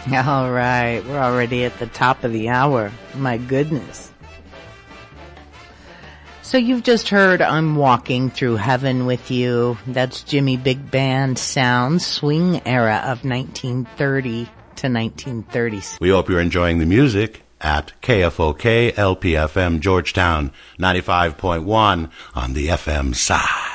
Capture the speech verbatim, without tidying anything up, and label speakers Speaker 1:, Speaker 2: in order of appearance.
Speaker 1: All right, we're already at the top of the hour. My goodness. So you've just heard I'm Walking Through Heaven with You. That's Jimmy Big Band sounds, swing era of nineteen thirty to nineteen thirty.
Speaker 2: We hope you're enjoying the music at K F O K L P F M Georgetown ninety-five point one on the F M side.